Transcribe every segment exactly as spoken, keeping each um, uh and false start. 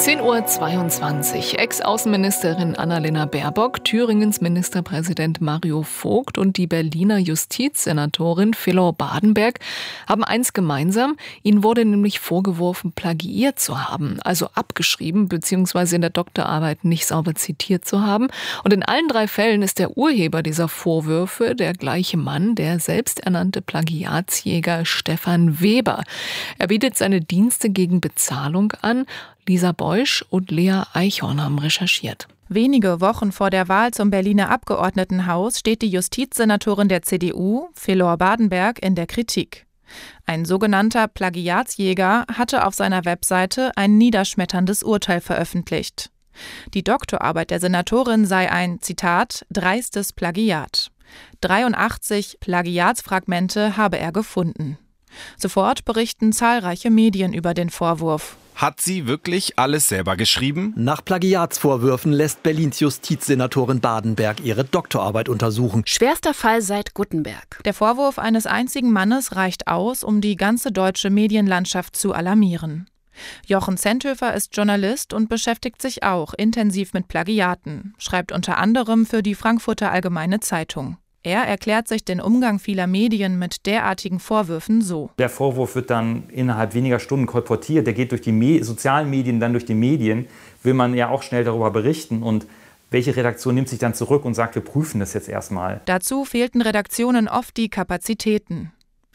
zehn Uhr zweiundzwanzig. Ex-Außenministerin Annalena Baerbock, Thüringens Ministerpräsident Mario Vogt und die Berliner Justizsenatorin Felor Badenberg haben eins gemeinsam. Ihnen wurde nämlich vorgeworfen, plagiiert zu haben, also abgeschrieben bzw. in der Doktorarbeit nicht sauber zitiert zu haben. Und in allen drei Fällen ist der Urheber dieser Vorwürfe der gleiche Mann, der selbsternannte Plagiatsjäger Stefan Weber. Er bietet seine Dienste gegen Bezahlung an. Lisa Beusch und Lea Eichhorn haben recherchiert. Wenige Wochen vor der Wahl zum Berliner Abgeordnetenhaus steht die Justizsenatorin der C D U, Felor Badenberg, in der Kritik. Ein sogenannter Plagiatsjäger hatte auf seiner Webseite ein niederschmetterndes Urteil veröffentlicht. Die Doktorarbeit der Senatorin sei ein, Zitat, dreistes Plagiat. dreiundachtzig Plagiatsfragmente habe er gefunden. Sofort berichten zahlreiche Medien über den Vorwurf. Hat sie wirklich alles selber geschrieben? Nach Plagiatsvorwürfen lässt Berlins Justizsenatorin Badenberg ihre Doktorarbeit untersuchen. Schwerster Fall seit Guttenberg. Der Vorwurf eines einzigen Mannes reicht aus, um die ganze deutsche Medienlandschaft zu alarmieren. Jochen Zenthöfer ist Journalist und beschäftigt sich auch intensiv mit Plagiaten, schreibt unter anderem für die Frankfurter Allgemeine Zeitung. Er erklärt sich den Umgang vieler Medien mit derartigen Vorwürfen so. Der Vorwurf wird dann innerhalb weniger Stunden kolportiert. Der geht durch die Me- sozialen Medien, dann durch die Medien. Will man ja auch schnell darüber berichten. Und welche Redaktion nimmt sich dann zurück und sagt, wir prüfen das jetzt erstmal? Dazu fehlten Redaktionen oft die Kapazitäten.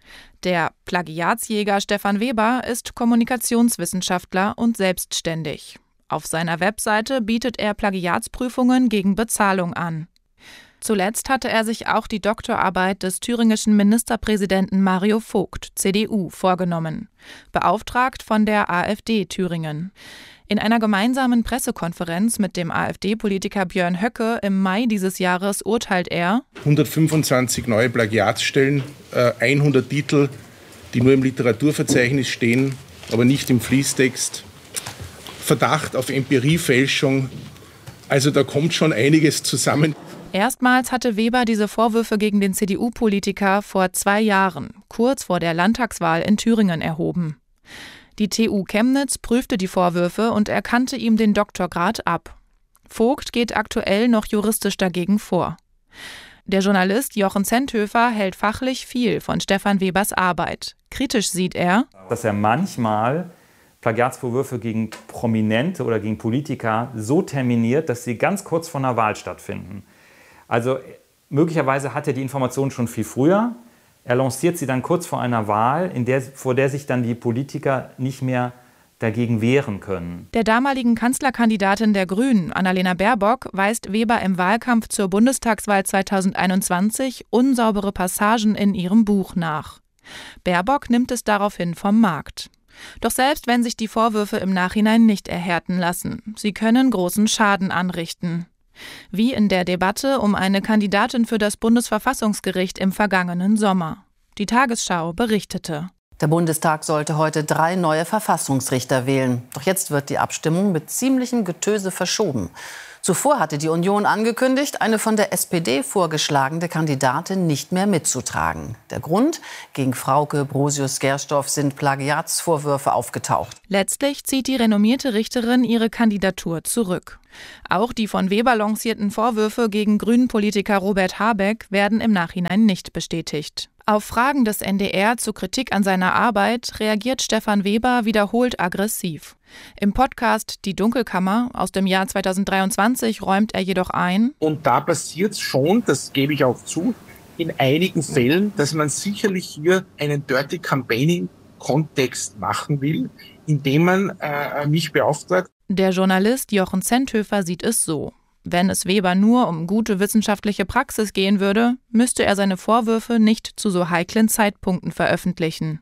Der Plagiatsjäger Stefan Weber ist Kommunikationswissenschaftler und selbstständig. Auf seiner Webseite bietet er Plagiatsprüfungen gegen Bezahlung an. Zuletzt hatte er sich auch die Doktorarbeit des thüringischen Ministerpräsidenten Mario Vogt, C D U, vorgenommen, beauftragt von der AfD Thüringen. In einer gemeinsamen Pressekonferenz mit dem AfD-Politiker Björn Höcke im Mai dieses Jahres urteilt er: hundertfünfundzwanzig neue Plagiatsstellen, äh, hundert Titel, die nur im Literaturverzeichnis stehen, aber nicht im Fließtext. Verdacht auf Empiriefälschung. Also da kommt schon einiges zusammen. Erstmals hatte Weber diese Vorwürfe gegen den C D U-Politiker vor zwei Jahren, kurz vor der Landtagswahl in Thüringen, erhoben. Die T U Chemnitz prüfte die Vorwürfe und erkannte ihm den Doktorgrad ab. Vogt geht aktuell noch juristisch dagegen vor. Der Journalist Jochen Zenthöfer hält fachlich viel von Stefan Webers Arbeit. Kritisch sieht er, dass er manchmal Plagiatsvorwürfe gegen Prominente oder gegen Politiker so terminiert, dass sie ganz kurz vor einer Wahl stattfinden. Also möglicherweise hat er die Informationen schon viel früher. Er lanciert sie dann kurz vor einer Wahl, in der, vor der sich dann die Politiker nicht mehr dagegen wehren können. Der damaligen Kanzlerkandidatin der Grünen, Annalena Baerbock, weist Weber im Wahlkampf zur Bundestagswahl zweitausendeinundzwanzig unsaubere Passagen in ihrem Buch nach. Baerbock nimmt es daraufhin vom Markt. Doch selbst wenn sich die Vorwürfe im Nachhinein nicht erhärten lassen, sie können großen Schaden anrichten. Wie in der Debatte um eine Kandidatin für das Bundesverfassungsgericht im vergangenen Sommer. Die Tagesschau berichtete. Der Bundestag sollte heute drei neue Verfassungsrichter wählen. Doch jetzt wird die Abstimmung mit ziemlichem Getöse verschoben. Zuvor hatte die Union angekündigt, eine von der S P D vorgeschlagene Kandidatin nicht mehr mitzutragen. Der Grund? Gegen Frauke Brosius-Gersdorf sind Plagiatsvorwürfe aufgetaucht. Letztlich zieht die renommierte Richterin ihre Kandidatur zurück. Auch die von Weber lancierten Vorwürfe gegen Grünen-Politiker Robert Habeck werden im Nachhinein nicht bestätigt. Auf Fragen des N D R zur Kritik an seiner Arbeit reagiert Stefan Weber wiederholt aggressiv. Im Podcast Die Dunkelkammer aus dem Jahr zweitausenddreiundzwanzig räumt er jedoch ein: Und da passiert es schon, das gebe ich auch zu, in einigen Fällen, dass man sicherlich hier einen Dirty Campaigning-Kontext machen will, indem man äh, mich beauftragt. Der Journalist Jochen Zenthöfer sieht es so: Wenn es Weber nur um gute wissenschaftliche Praxis gehen würde, müsste er seine Vorwürfe nicht zu so heiklen Zeitpunkten veröffentlichen.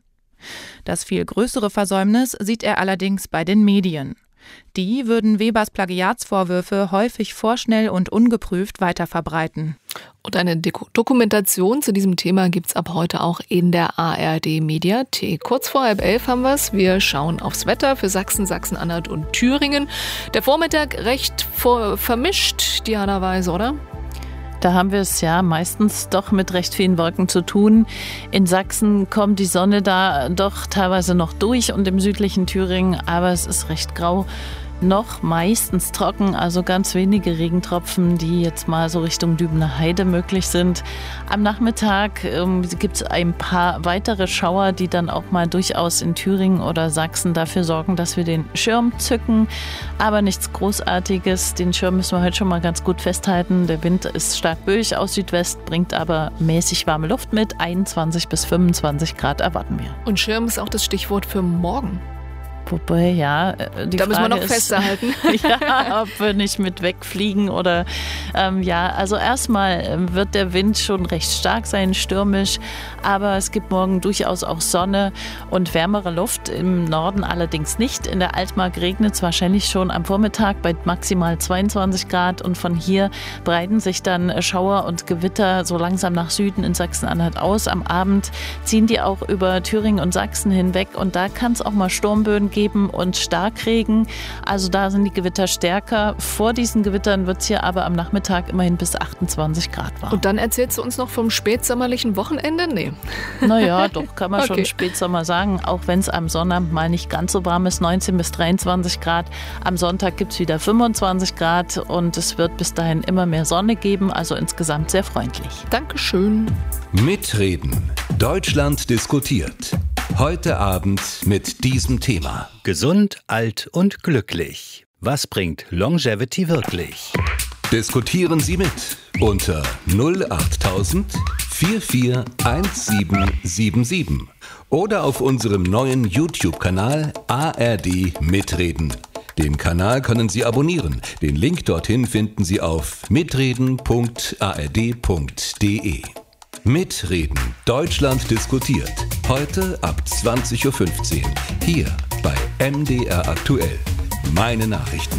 Das viel größere Versäumnis sieht er allerdings bei den Medien. Die würden Webers Plagiatsvorwürfe häufig vorschnell und ungeprüft weiterverbreiten. Und eine Deko- Dokumentation zu diesem Thema gibt's ab heute auch in der A R D-Mediathek. Kurz vor halb elf haben wir's. Wir schauen aufs Wetter für Sachsen, Sachsen-Anhalt und Thüringen. Der Vormittag recht vor- vermischt, Diana Weise, oder? Da haben wir es ja meistens doch mit recht vielen Wolken zu tun. In Sachsen kommt die Sonne da doch teilweise noch durch und im südlichen Thüringen, aber es ist recht grau. noch meistens trocken, also ganz wenige Regentropfen, die jetzt mal so Richtung Dübener Heide möglich sind. Am Nachmittag ähm, gibt es ein paar weitere Schauer, die dann auch mal durchaus in Thüringen oder Sachsen dafür sorgen, dass wir den Schirm zücken. Aber nichts Großartiges. Den Schirm müssen wir heute schon mal ganz gut festhalten. Der Wind ist stark böig aus Südwest, bringt aber mäßig warme Luft mit. einundzwanzig bis fünfundzwanzig Grad erwarten wir. Und Schirm ist auch das Stichwort für morgen. Wobei, ja, die da Frage müssen wir noch ist, festhalten. ja, ob wir nicht mit wegfliegen oder ähm, ja, also erstmal wird der Wind schon recht stark sein, stürmisch, aber es gibt morgen durchaus auch Sonne und wärmere Luft, im Norden allerdings nicht. In der Altmark regnet es wahrscheinlich schon am Vormittag bei maximal zweiundzwanzig Grad und von hier breiten sich dann Schauer und Gewitter so langsam nach Süden in Sachsen-Anhalt aus. Am Abend ziehen die auch über Thüringen und Sachsen hinweg und da kann es auch mal Sturmböen geben und Starkregen. Also da sind die Gewitter stärker. Vor diesen Gewittern wird es hier aber am Nachmittag immerhin bis achtundzwanzig Grad warm. Und dann erzählst du uns noch vom spätsommerlichen Wochenende? Nee. Naja, doch, kann man okay. schon Spätsommer sagen, auch wenn es am Sonnabend mal nicht ganz so warm ist, neunzehn bis dreiundzwanzig Grad. Am Sonntag gibt es wieder fünfundzwanzig Grad und es wird bis dahin immer mehr Sonne geben, also insgesamt sehr freundlich. Dankeschön. Mitreden. Deutschland diskutiert. Heute Abend mit diesem Thema. Gesund, alt und glücklich. Was bringt Longevity wirklich? Diskutieren Sie mit unter null achttausend vierundvierzig siebzehnhundertsiebenundsiebzig oder auf unserem neuen YouTube-Kanal A R D Mitreden. Den Kanal können Sie abonnieren. Den Link dorthin finden Sie auf mitreden punkt a r d punkt d e. Mitreden. Deutschland diskutiert. Heute ab zwanzig Uhr fünfzehn. Hier bei M D R aktuell. Meine Nachrichten.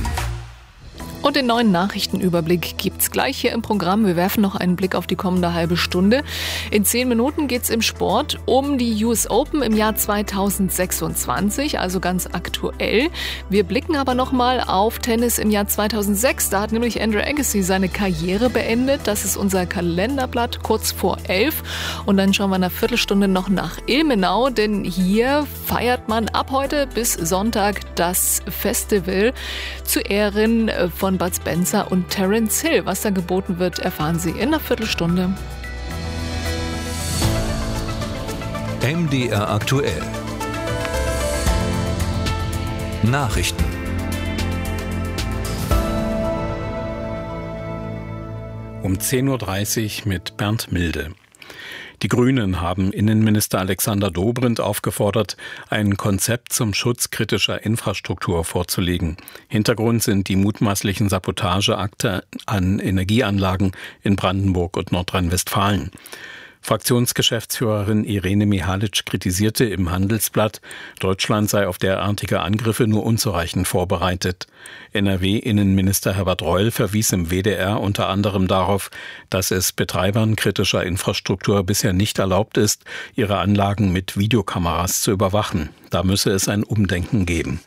Und den neuen Nachrichtenüberblick gibt's gleich hier im Programm. Wir werfen noch einen Blick auf die kommende halbe Stunde. In zehn Minuten geht's im Sport um die U S Open im Jahr zweitausendsechsundzwanzig, also ganz aktuell. Wir blicken aber nochmal auf Tennis im Jahr zweitausendsechs. Da hat nämlich Andrew Agassi seine Karriere beendet. Das ist unser Kalenderblatt kurz vor elf. Und dann schauen wir in einer Viertelstunde noch nach Ilmenau, denn hier feiert man ab heute bis Sonntag das Festival zu Ehren von Bud Spencer und Terence Hill. Was da geboten wird, erfahren Sie in einer Viertelstunde. M D R aktuell. Nachrichten. Um zehn Uhr dreißig mit Bernd Milde. Die Grünen haben Innenminister Alexander Dobrindt aufgefordert, ein Konzept zum Schutz kritischer Infrastruktur vorzulegen. Hintergrund sind die mutmaßlichen Sabotageakte an Energieanlagen in Brandenburg und Nordrhein-Westfalen. Fraktionsgeschäftsführerin Irene Mihalic kritisierte im Handelsblatt, Deutschland sei auf derartige Angriffe nur unzureichend vorbereitet. N R W-Innenminister Herbert Reul verwies im W D R unter anderem darauf, dass es Betreibern kritischer Infrastruktur bisher nicht erlaubt ist, ihre Anlagen mit Videokameras zu überwachen. Da müsse es ein Umdenken geben.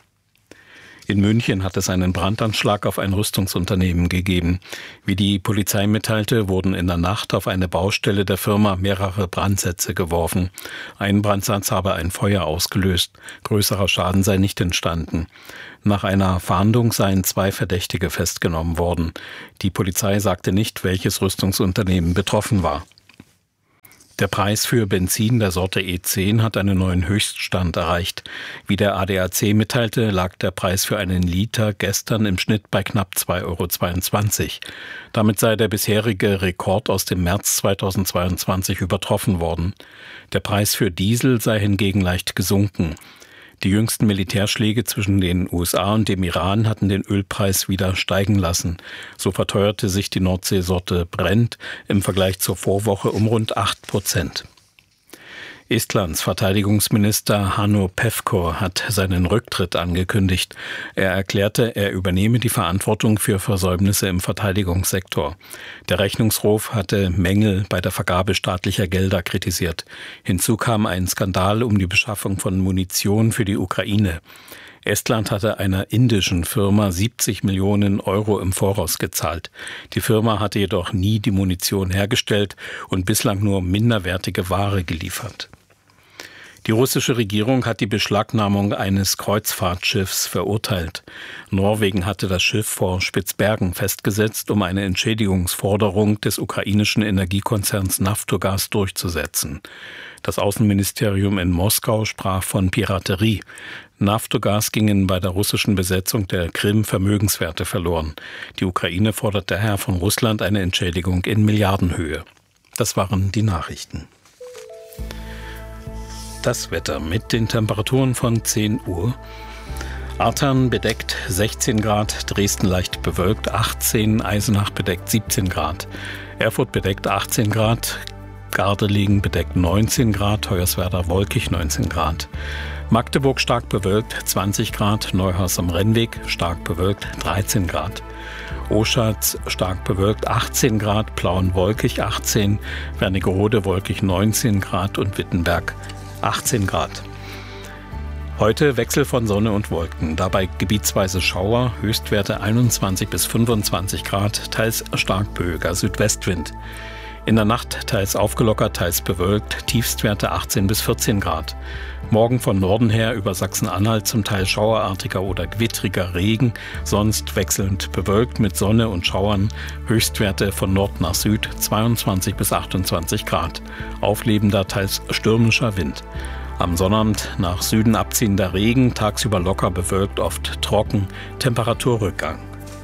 In München hat es einen Brandanschlag auf ein Rüstungsunternehmen gegeben. Wie die Polizei mitteilte, wurden in der Nacht auf eine Baustelle der Firma mehrere Brandsätze geworfen. Ein Brandsatz habe ein Feuer ausgelöst. Größerer Schaden sei nicht entstanden. Nach einer Fahndung seien zwei Verdächtige festgenommen worden. Die Polizei sagte nicht, welches Rüstungsunternehmen betroffen war. Der Preis für Benzin der Sorte E zehn hat einen neuen Höchststand erreicht. Wie der A D A C mitteilte, lag der Preis für einen Liter gestern im Schnitt bei knapp zwei Euro zweiundzwanzig. Damit sei der bisherige Rekord aus dem März zweitausendzweiundzwanzig übertroffen worden. Der Preis für Diesel sei hingegen leicht gesunken. Die jüngsten Militärschläge zwischen den U S A und dem Iran hatten den Ölpreis wieder steigen lassen. So verteuerte sich die Nordseesorte Brent im Vergleich zur Vorwoche um rund acht Prozent. Estlands Verteidigungsminister Hanno Pevkur hat seinen Rücktritt angekündigt. Er erklärte, er übernehme die Verantwortung für Versäumnisse im Verteidigungssektor. Der Rechnungshof hatte Mängel bei der Vergabe staatlicher Gelder kritisiert. Hinzu kam ein Skandal um die Beschaffung von Munition für die Ukraine. Estland hatte einer indischen Firma siebzig Millionen Euro im Voraus gezahlt. Die Firma hatte jedoch nie die Munition hergestellt und bislang nur minderwertige Ware geliefert. Die russische Regierung hat die Beschlagnahmung eines Kreuzfahrtschiffs verurteilt. Norwegen hatte das Schiff vor Spitzbergen festgesetzt, um eine Entschädigungsforderung des ukrainischen Energiekonzerns Naftogaz durchzusetzen. Das Außenministerium in Moskau sprach von Piraterie. Naftogaz gingen bei der russischen Besetzung der Krim Vermögenswerte verloren. Die Ukraine fordert daher von Russland eine Entschädigung in Milliardenhöhe. Das waren die Nachrichten. Das Wetter mit den Temperaturen von zehn Uhr. Artern bedeckt sechzehn Grad, Dresden leicht bewölkt achtzehn, Eisenach bedeckt siebzehn Grad, Erfurt bedeckt achtzehn Grad, Gardelegen bedeckt neunzehn Grad, Hoyerswerda wolkig neunzehn Grad. Magdeburg stark bewölkt zwanzig Grad, Neuhaus am Rennweg stark bewölkt dreizehn Grad. Oschatz stark bewölkt achtzehn Grad, Plauen wolkig achtzehn, Wernigerode wolkig neunzehn Grad und Wittenberg achtzehn Grad. Heute Wechsel von Sonne und Wolken, dabei gebietsweise Schauer, Höchstwerte einundzwanzig bis fünfundzwanzig Grad, teils stark böiger Südwestwind. In der Nacht teils aufgelockert, teils bewölkt, Tiefstwerte achtzehn bis vierzehn Grad. Morgen von Norden her über Sachsen-Anhalt zum Teil schauerartiger oder gewittriger Regen, sonst wechselnd bewölkt mit Sonne und Schauern, Höchstwerte von Nord nach Süd zweiundzwanzig bis achtundzwanzig Grad. Auflebender, teils stürmischer Wind. Am Sonnabend nach Süden abziehender Regen, tagsüber locker bewölkt, oft trocken, Temperaturrückgang.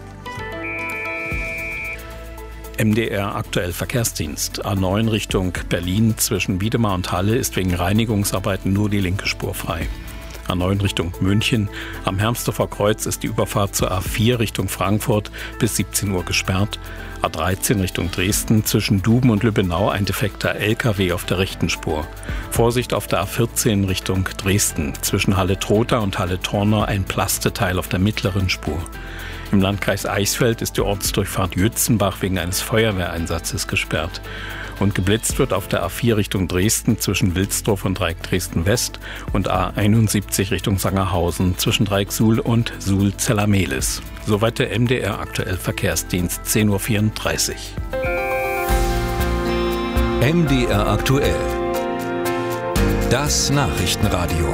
M D R aktuell Verkehrsdienst. A neun Richtung Berlin zwischen Wiedemar und Halle ist wegen Reinigungsarbeiten nur die linke Spur frei. A neun Richtung München. Am Hermsdorfer Kreuz ist die Überfahrt zur A vier Richtung Frankfurt bis siebzehn Uhr gesperrt. A dreizehn Richtung Dresden zwischen Duben und Lübbenau ein defekter L K W auf der rechten Spur. Vorsicht auf der A vierzehn Richtung Dresden. Zwischen Halle-Trotha und Halle-Tornau ein Plasteteil auf der mittleren Spur. Im Landkreis Eichsfeld ist die Ortsdurchfahrt Jützenbach wegen eines Feuerwehreinsatzes gesperrt. Und geblitzt wird auf der A vier Richtung Dresden zwischen Wilsdorf und Dreieck Dresden-West und A einundsiebzig Richtung Sangerhausen zwischen Dreieck Suhl und Suhl-Zellermehlis. Soweit der M D R aktuell Verkehrsdienst, zehn Uhr vierunddreißig. M D R aktuell. Das Nachrichtenradio.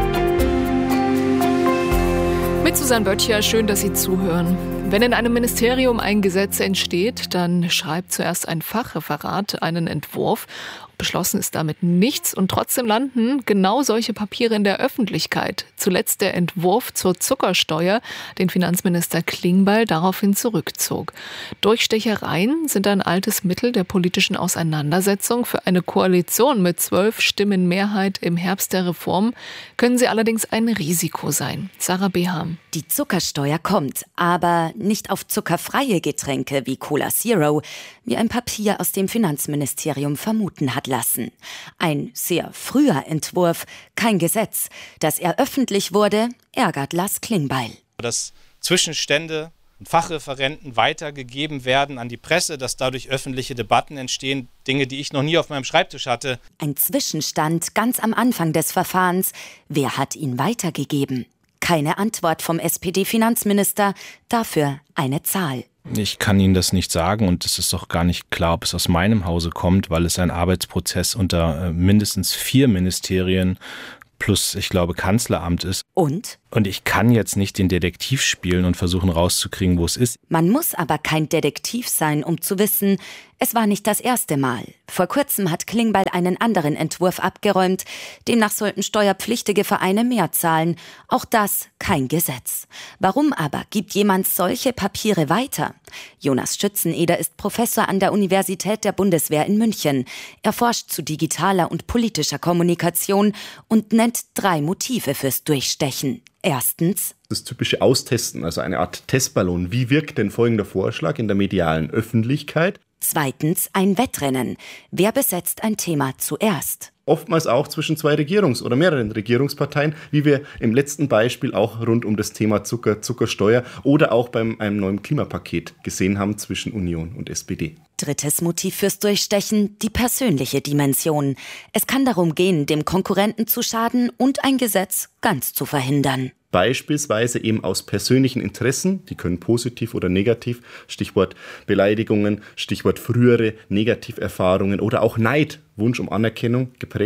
Mit Susanne Böttcher, schön, dass Sie zuhören. Wenn in einem Ministerium ein Gesetz entsteht, dann schreibt zuerst ein Fachreferat einen Entwurf. Beschlossen ist damit nichts und trotzdem landen genau solche Papiere in der Öffentlichkeit. Zuletzt der Entwurf zur Zuckersteuer, den Finanzminister Klingbeil daraufhin zurückzog. Durchstechereien sind ein altes Mittel der politischen Auseinandersetzung. Für eine Koalition mit zwölf Stimmen Mehrheit im Herbst der Reform können sie allerdings ein Risiko sein. Sarah Beham. Die Zuckersteuer kommt, aber nicht auf zuckerfreie Getränke wie Cola Zero, wie ein Papier aus dem Finanzministerium vermuten hat lassen. Ein sehr früher Entwurf, kein Gesetz. Dass er öffentlich wurde, ärgert Lars Klingbeil. Dass Zwischenstände und Fachreferenten weitergegeben werden an die Presse, dass dadurch öffentliche Debatten entstehen, Dinge, die ich noch nie auf meinem Schreibtisch hatte. Ein Zwischenstand ganz am Anfang des Verfahrens. Wer hat ihn weitergegeben? Keine Antwort vom S P D-Finanzminister, dafür eine Zahl. Ich kann Ihnen das nicht sagen und es ist auch gar nicht klar, ob es aus meinem Hause kommt, weil es ein Arbeitsprozess unter mindestens vier Ministerien plus, ich glaube, Kanzleramt ist. Und? Und ich kann jetzt nicht den Detektiv spielen und versuchen rauszukriegen, wo es ist. Man muss aber kein Detektiv sein, um zu wissen, es war nicht das erste Mal. Vor kurzem hat Klingbeil einen anderen Entwurf abgeräumt. Demnach sollten steuerpflichtige Vereine mehr zahlen. Auch das kein Gesetz. Warum aber gibt jemand solche Papiere weiter? Jonas Schützeneder ist Professor an der Universität der Bundeswehr in München. Er forscht zu digitaler und politischer Kommunikation und nennt drei Motive fürs Durchstechen. Erstens das typische Austesten, also eine Art Testballon. Wie wirkt denn folgender Vorschlag in der medialen Öffentlichkeit? Zweitens ein Wettrennen. Wer besetzt ein Thema zuerst? Oftmals auch zwischen zwei Regierungs- oder mehreren Regierungsparteien, wie wir im letzten Beispiel auch rund um das Thema Zucker, Zuckersteuer oder auch beim einem neuen Klimapaket gesehen haben zwischen Union und S P D. Drittes Motiv fürs Durchstechen, die persönliche Dimension. Es kann darum gehen, dem Konkurrenten zu schaden und ein Gesetz ganz zu verhindern. Beispielsweise eben aus persönlichen Interessen, die können positiv oder negativ, Stichwort Beleidigungen, Stichwort frühere Negativerfahrungen oder auch Neid, Wunsch um Anerkennung geprägt sein.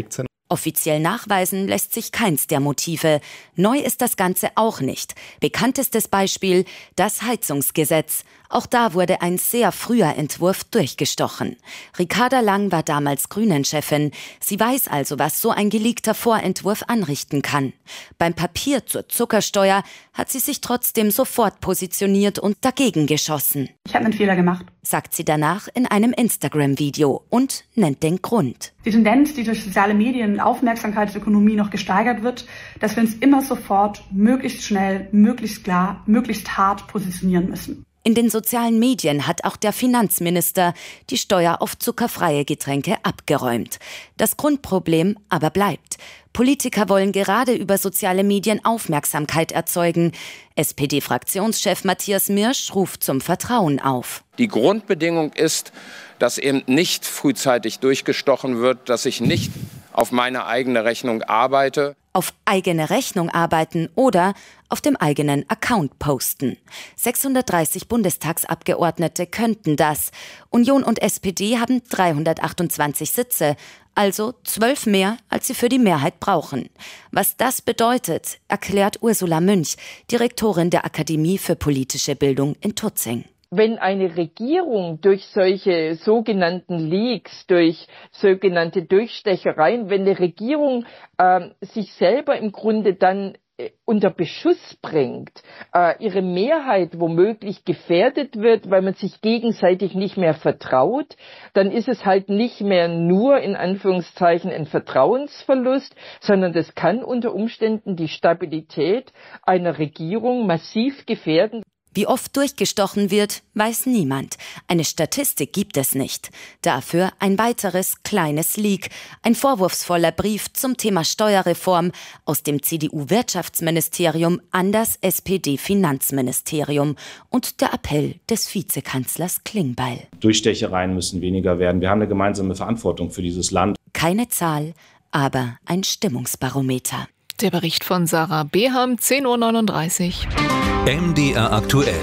Offiziell nachweisen lässt sich keins der Motive. Neu ist das Ganze auch nicht. Bekanntestes Beispiel: das Heizungsgesetz. Auch da wurde ein sehr früher Entwurf durchgestochen. Ricarda Lang war damals Grünen-Chefin. Sie weiß also, was so ein geleakter Vorentwurf anrichten kann. Beim Papier zur Zuckersteuer hat sie sich trotzdem sofort positioniert und dagegen geschossen. Ich habe einen Fehler gemacht, sagt sie danach in einem Instagram-Video und nennt den Grund. Die Tendenz, die durch soziale Medien und Aufmerksamkeitsökonomie noch gesteigert wird, dass wir uns immer sofort, möglichst schnell, möglichst klar, möglichst hart positionieren müssen. In den sozialen Medien hat auch der Finanzminister die Steuer auf zuckerfreie Getränke abgeräumt. Das Grundproblem aber bleibt. Politiker wollen gerade über soziale Medien Aufmerksamkeit erzeugen. S P D-Fraktionschef Matthias Mirsch ruft zum Vertrauen auf. Die Grundbedingung ist, dass eben nicht frühzeitig durchgestochen wird, dass ich nicht auf meine eigene Rechnung arbeite. Auf eigene Rechnung arbeiten oder auf dem eigenen Account posten. sechshundertdreißig Bundestagsabgeordnete könnten das. Union und S P D haben dreihundertachtundzwanzig Sitze, also zwölf mehr, als sie für die Mehrheit brauchen. Was das bedeutet, erklärt Ursula Münch, Direktorin der Akademie für politische Bildung in Tutzing. Wenn eine Regierung durch solche sogenannten Leaks, durch sogenannte Durchstechereien, wenn eine Regierung äh, sich selber im Grunde dann äh, unter Beschuss bringt, äh, ihre Mehrheit womöglich gefährdet wird, weil man sich gegenseitig nicht mehr vertraut, dann ist es halt nicht mehr nur in Anführungszeichen ein Vertrauensverlust, sondern das kann unter Umständen die Stabilität einer Regierung massiv gefährden. Wie oft durchgestochen wird, weiß niemand. Eine Statistik gibt es nicht. Dafür ein weiteres kleines Leak. Ein vorwurfsvoller Brief zum Thema Steuerreform aus dem C D U-Wirtschaftsministerium an das S P D-Finanzministerium und der Appell des Vizekanzlers Klingbeil. Durchstechereien müssen weniger werden. Wir haben eine gemeinsame Verantwortung für dieses Land. Keine Zahl, aber ein Stimmungsbarometer. Der Bericht von Sarah Beham, zehn Uhr neununddreißig. M D R aktuell.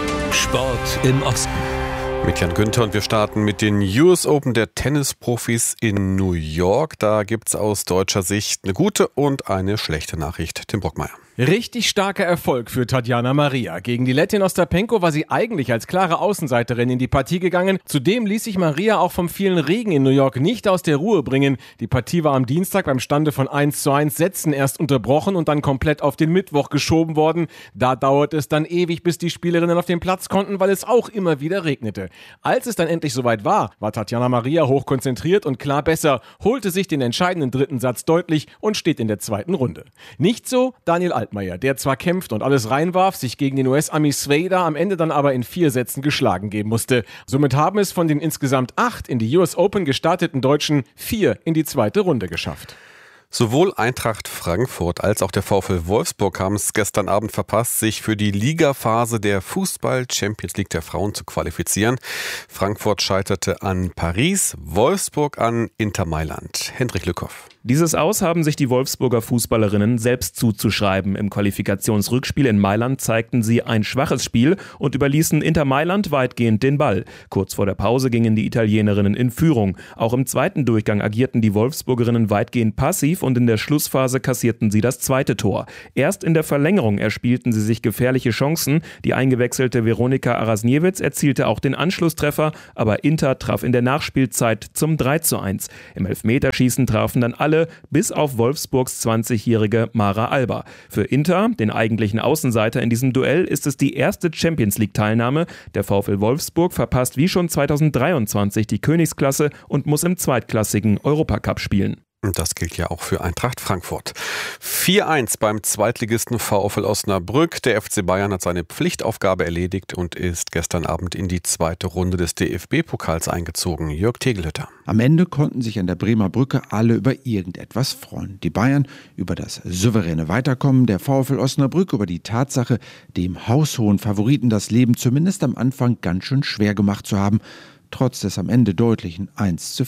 Sport im Osten. Mit Jan Günther und wir starten mit den U S Open der Tennisprofis in New York. Da gibt es aus deutscher Sicht eine gute und eine schlechte Nachricht. Tim Brockmeier. Richtig starker Erfolg für Tatjana Maria. Gegen die Lettin Ostapenko war sie eigentlich als klare Außenseiterin in die Partie gegangen. Zudem ließ sich Maria auch vom vielen Regen in New York nicht aus der Ruhe bringen. Die Partie war am Dienstag beim Stande von eins zu eins Sätzen erst unterbrochen und dann komplett auf den Mittwoch geschoben worden. Da dauerte es dann ewig, bis die Spielerinnen auf den Platz konnten, weil es auch immer wieder regnete. Als es dann endlich soweit war, war Tatjana Maria hochkonzentriert und klar besser, holte sich den entscheidenden dritten Satz deutlich und steht in der zweiten Runde. Nicht so Daniel Altmaier, der zwar kämpft und alles reinwarf, sich gegen den U S-Ami Svejda am Ende dann aber in vier Sätzen geschlagen geben musste. Somit haben es von den insgesamt acht in die U S Open gestarteten Deutschen vier in die zweite Runde geschafft. Sowohl Eintracht Frankfurt als auch der VfL Wolfsburg haben es gestern Abend verpasst, sich für die Ligaphase der Fußball-Champions League der Frauen zu qualifizieren. Frankfurt scheiterte an Paris, Wolfsburg an Inter Mailand. Hendrik Lückhoff. Dieses Aus haben sich die Wolfsburger Fußballerinnen selbst zuzuschreiben. Im Qualifikationsrückspiel in Mailand zeigten sie ein schwaches Spiel und überließen Inter Mailand weitgehend den Ball. Kurz vor der Pause gingen die Italienerinnen in Führung. Auch im zweiten Durchgang agierten die Wolfsburgerinnen weitgehend passiv und in der Schlussphase kassierten sie das zweite Tor. Erst in der Verlängerung erspielten sie sich gefährliche Chancen. Die eingewechselte Veronika Arasniewicz erzielte auch den Anschlusstreffer, aber Inter traf in der Nachspielzeit zum drei zu eins. Im Elfmeterschießen trafen dann alle, bis auf Wolfsburgs zwanzigjährige Mara Alba. Für Inter, den eigentlichen Außenseiter in diesem Duell, ist es die erste Champions-League-Teilnahme. Der VfL Wolfsburg verpasst wie schon zweitausenddreiundzwanzig die Königsklasse und muss im zweitklassigen Europacup spielen. Und das gilt ja auch für Eintracht Frankfurt. vier eins beim Zweitligisten VfL Osnabrück. Der F C Bayern hat seine Pflichtaufgabe erledigt und ist gestern Abend in die zweite Runde des D F B-Pokals eingezogen. Jörg Tegelhütter. Am Ende konnten sich an der Bremer Brücke alle über irgendetwas freuen. Die Bayern über das souveräne Weiterkommen, der VfL Osnabrück über die Tatsache, dem haushohen Favoriten das Leben zumindest am Anfang ganz schön schwer gemacht zu haben, trotz des am Ende deutlichen eins zu vier.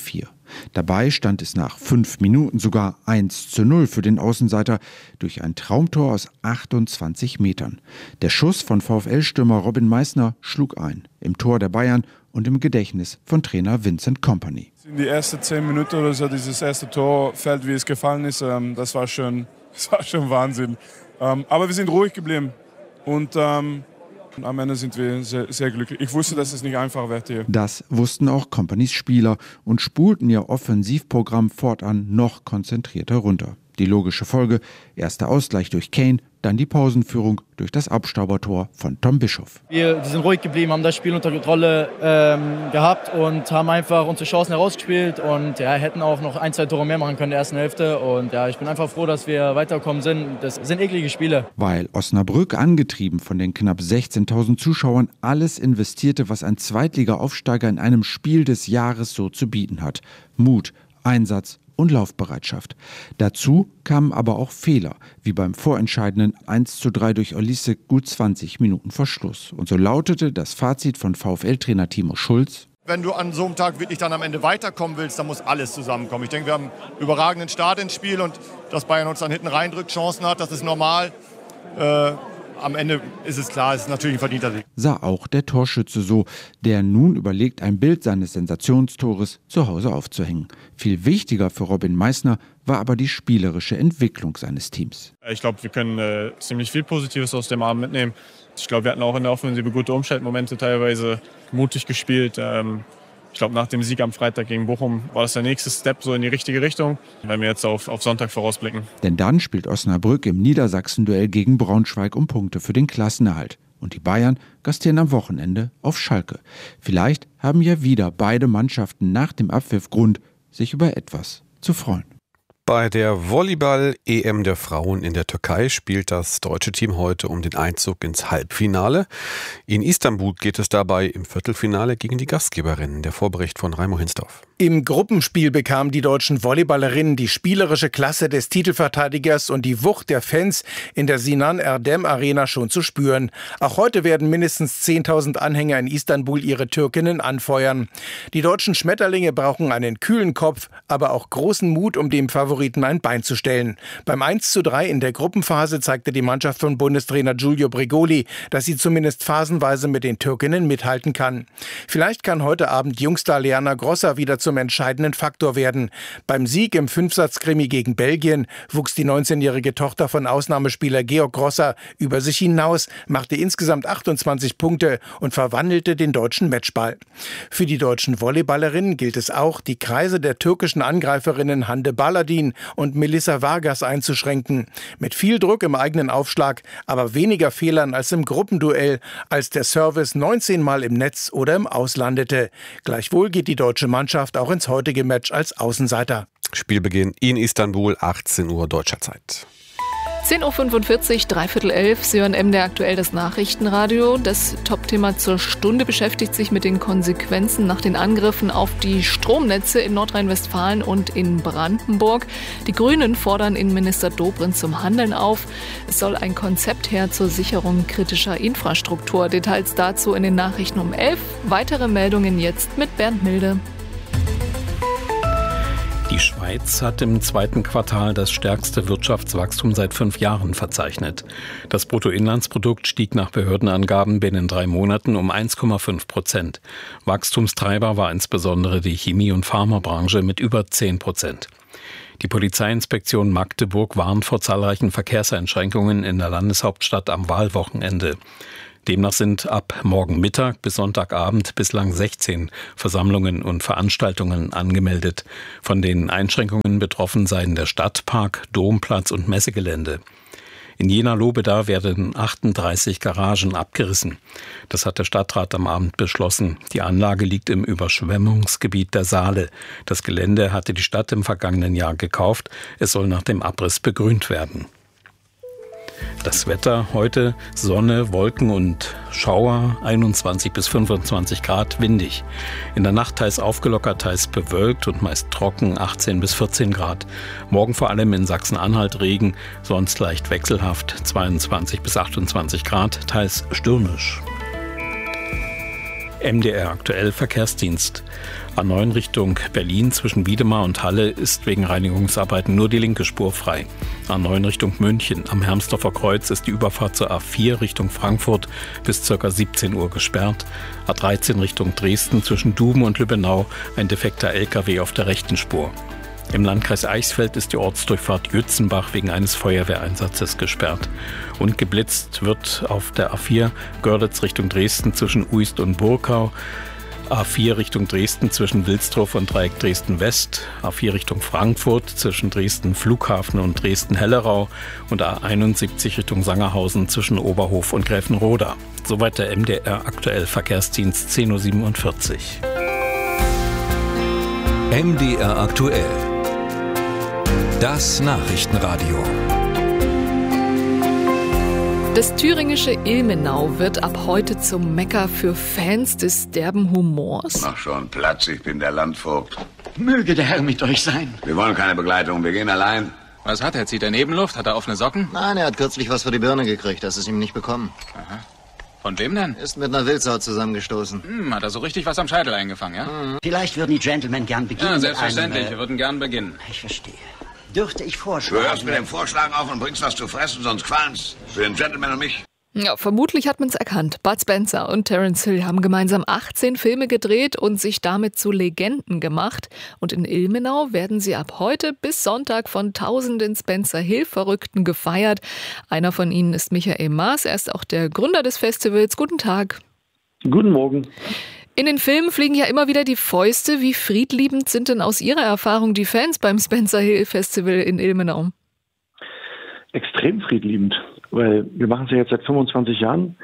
Dabei stand es nach fünf Minuten sogar eins zu null für den Außenseiter durch ein Traumtor aus achtundzwanzig Metern. Der Schuss von VfL-Stürmer Robin Meissner schlug ein, im Tor der Bayern und im Gedächtnis von Trainer Vincent Kompany. In die ersten zehn Minuten oder so, dieses erste Tor fällt, wie es gefallen ist, das war schon, das war schon Wahnsinn. Aber wir sind ruhig geblieben und ähm, am Ende sind wir sehr, sehr glücklich. Ich wusste, dass es nicht einfach wird hier. Das wussten auch Companys Spieler und spulten ihr Offensivprogramm fortan noch konzentrierter runter. Die logische Folge: erster Ausgleich durch Kane, dann die Pausenführung durch das Abstaubertor von Tom Bischoff. Wir, wir sind ruhig geblieben, haben das Spiel unter Kontrolle ähm, gehabt und haben einfach unsere Chancen herausgespielt und ja, hätten auch noch ein, zwei Tore mehr machen können in der ersten Hälfte. Und ja, ich bin einfach froh, dass wir weitergekommen sind. Das sind eklige Spiele. Weil Osnabrück, angetrieben von den knapp sechzehntausend Zuschauern, alles investierte, was ein Zweitliga-Aufsteiger in einem Spiel des Jahres so zu bieten hat. Mut, Einsatz und Laufbereitschaft. Dazu kamen aber auch Fehler, wie beim vorentscheidenden eins zu drei durch Olise gut zwanzig Minuten vor Schluss. Und so lautete das Fazit von VfL-Trainer Timo Schulz: Wenn du an so einem Tag wirklich dann am Ende weiterkommen willst, dann muss alles zusammenkommen. Ich denke, wir haben einen überragenden Start ins Spiel und dass Bayern uns dann hinten reindrückt, Chancen hat, das ist normal. Äh, Am Ende ist es klar, es ist natürlich ein verdienter Sieg. Sah auch der Torschütze so, der nun überlegt, ein Bild seines Sensationstores zu Hause aufzuhängen. Viel wichtiger für Robin Meissner war aber die spielerische Entwicklung seines Teams. Ich glaube, wir können äh, ziemlich viel Positives aus dem Abend mitnehmen. Ich glaube, wir hatten auch in der Offensive gute Umschaltmomente, teilweise mutig gespielt. Ähm Ich glaube, nach dem Sieg am Freitag gegen Bochum war das der nächste Step so in die richtige Richtung, wenn wir jetzt auf, auf Sonntag vorausblicken. Denn dann spielt Osnabrück im Niedersachsen-Duell gegen Braunschweig um Punkte für den Klassenerhalt. Und die Bayern gastieren am Wochenende auf Schalke. Vielleicht haben ja wieder beide Mannschaften nach dem Abpfiff Grund, sich über etwas zu freuen. Bei der Volleyball-E M der Frauen in der Türkei spielt das deutsche Team heute um den Einzug ins Halbfinale. In Istanbul geht es dabei im Viertelfinale gegen die Gastgeberinnen. Der Vorbericht von Raimo Hinsdorf. Im Gruppenspiel bekamen die deutschen Volleyballerinnen die spielerische Klasse des Titelverteidigers und die Wucht der Fans in der Sinan Erdem Arena schon zu spüren. Auch heute werden mindestens zehntausend Anhänger in Istanbul ihre Türkinnen anfeuern. Die deutschen Schmetterlinge brauchen einen kühlen Kopf, aber auch großen Mut, um dem Favoriten ein Bein zu stellen. Beim eins zu drei in der Gruppenphase zeigte die Mannschaft von Bundestrainer Giulio Brigoli, dass sie zumindest phasenweise mit den Türkinnen mithalten kann. Vielleicht kann heute Abend Jungstar Liana Grossa wieder zum entscheidenden Faktor werden. Beim Sieg im Fünfsatz-Krimi gegen Belgien wuchs die neunzehnjährige Tochter von Ausnahmespieler Georg Grossa über sich hinaus, machte insgesamt achtundzwanzig Punkte und verwandelte den deutschen Matchball. Für die deutschen Volleyballerinnen gilt es auch, die Kreise der türkischen Angreiferinnen Hande Baladin und Melissa Vargas einzuschränken. Mit viel Druck im eigenen Aufschlag, aber weniger Fehlern als im Gruppenduell, als der Service neunzehn Mal im Netz oder im Aus landete. Gleichwohl geht die deutsche Mannschaft auch ins heutige Match als Außenseiter. Spielbeginn in Istanbul, achtzehn Uhr deutscher Zeit. zehn Uhr fünfundvierzig, dreiviertel elf, Sie hören M D R aktuell das Nachrichtenradio. Das Top-Thema zur Stunde beschäftigt sich mit den Konsequenzen nach den Angriffen auf die Stromnetze in Nordrhein-Westfalen und in Brandenburg. Die Grünen fordern Innenminister Dobrindt zum Handeln auf. Es soll ein Konzept her zur Sicherung kritischer Infrastruktur. Details dazu in den Nachrichten um elf. Weitere Meldungen jetzt mit Bernd Milde. Die Schweiz hat im zweiten Quartal das stärkste Wirtschaftswachstum seit fünf Jahren verzeichnet. Das Bruttoinlandsprodukt stieg nach Behördenangaben binnen drei Monaten um eins Komma fünf Prozent. Wachstumstreiber war insbesondere die Chemie- und Pharmabranche mit über zehn Prozent. Die Polizeiinspektion Magdeburg warnt vor zahlreichen Verkehrseinschränkungen in der Landeshauptstadt am Wahlwochenende. Demnach sind ab morgen Mittag bis Sonntagabend bislang sechzehn Versammlungen und Veranstaltungen angemeldet. Von den Einschränkungen betroffen seien der Stadtpark, Domplatz und Messegelände. In Jena-Lobeda werden achtunddreißig Garagen abgerissen. Das hat der Stadtrat am Abend beschlossen. Die Anlage liegt im Überschwemmungsgebiet der Saale. Das Gelände hatte die Stadt im vergangenen Jahr gekauft. Es soll nach dem Abriss begrünt werden. Das Wetter heute: Sonne, Wolken und Schauer, einundzwanzig bis fünfundzwanzig Grad, windig. In der Nacht teils aufgelockert, teils bewölkt und meist trocken, achtzehn bis vierzehn Grad. Morgen vor allem in Sachsen-Anhalt Regen, sonst leicht wechselhaft, zweiundzwanzig bis achtundzwanzig Grad, teils stürmisch. M D R aktuell Verkehrsdienst. A neun Richtung Berlin zwischen Wiedemar und Halle ist wegen Reinigungsarbeiten nur die linke Spur frei. A neun Richtung München am Hermsdorfer Kreuz ist die Überfahrt zur A vier Richtung Frankfurt bis ca. siebzehn Uhr gesperrt. A dreizehn Richtung Dresden zwischen Duben und Lübbenau ein defekter L K W auf der rechten Spur. Im Landkreis Eichsfeld ist die Ortsdurchfahrt Jützenbach wegen eines Feuerwehreinsatzes gesperrt. Und geblitzt wird auf der A vier Görlitz Richtung Dresden zwischen Uist und Burkau, A vier Richtung Dresden zwischen Wilsdruff und Dreieck Dresden-West, A vier Richtung Frankfurt zwischen Dresden Flughafen und Dresden-Hellerau und A einundsiebzig Richtung Sangerhausen zwischen Oberhof und Gräfenroda. Soweit der M D R aktuell Verkehrsdienst zehn Uhr siebenundvierzig. M D R aktuell. Das Nachrichtenradio. Das thüringische Ilmenau wird ab heute zum Mekka für Fans des derben Humors. Mach schon Platz, ich bin der Landvogt. Möge der Herr mit euch sein. Wir wollen keine Begleitung, wir gehen allein. Was hat er? Zieht er Nebenluft? Hat er offene Socken? Nein, er hat kürzlich was für die Birne gekriegt. Das ist ihm nicht bekommen. Aha. Von wem denn? Ist mit einer Wildsau zusammengestoßen. Hm, hat er so richtig was am Scheitel eingefangen, ja? Mhm. Vielleicht würden die Gentlemen gern beginnen. Ja, selbstverständlich. Einem, äh, Wir würden gern beginnen. Ich verstehe. Dürfte ich vorschlagen? Du hörst mit dem Vorschlagen auf und bringst was zu fressen, sonst qualm's. Für den Gentleman und mich. Ja, vermutlich hat man es erkannt. Bud Spencer und Terence Hill haben gemeinsam achtzehn Filme gedreht und sich damit zu Legenden gemacht. Und in Ilmenau werden sie ab heute bis Sonntag von tausenden Spencer-Hill-Verrückten gefeiert. Einer von ihnen ist Michael Maas. Er ist auch der Gründer des Festivals. Guten Tag. Guten Morgen. In den Filmen fliegen ja immer wieder die Fäuste. Wie friedliebend sind denn aus Ihrer Erfahrung die Fans beim Spencer-Hill-Festival in Ilmenau? Extrem friedliebend, weil wir machen es ja jetzt seit fünfundzwanzig Jahren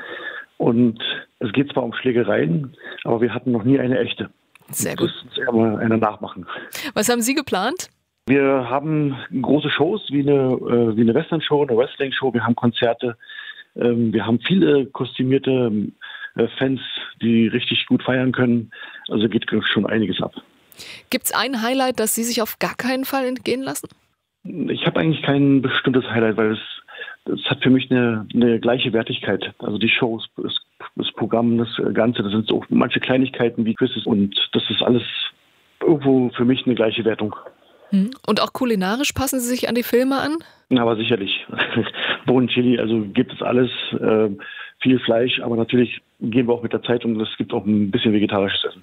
und es geht zwar um Schlägereien, aber wir hatten noch nie eine echte. Sehr gut. Das muss ja eine nachmachen. Was haben Sie geplant? Wir haben große Shows wie eine, äh, wie eine Western-Show, eine Wrestling-Show, wir haben Konzerte, ähm, wir haben viele kostümierte äh, Fans, die richtig gut feiern können. Also geht schon einiges ab. Gibt es ein Highlight, das Sie sich auf gar keinen Fall entgehen lassen? Ich habe eigentlich kein bestimmtes Highlight, weil es, es hat für mich eine, eine gleiche Wertigkeit. Also die Shows, das, das Programm, das Ganze, das sind so manche Kleinigkeiten wie Quizzes und das ist alles irgendwo für mich eine gleiche Wertung. Und auch kulinarisch passen Sie sich an die Filme an? Aber sicherlich. Bohnen, Chili, also gibt es alles, äh, viel Fleisch, aber natürlich gehen wir auch mit der Zeit und es gibt auch ein bisschen vegetarisches Essen.